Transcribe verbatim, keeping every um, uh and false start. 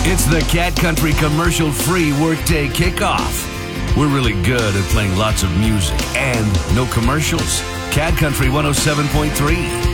It's the Cat Country commercial-free workday kickoff. We're really good at playing lots of music and no commercials. Cat Country one oh seven point three.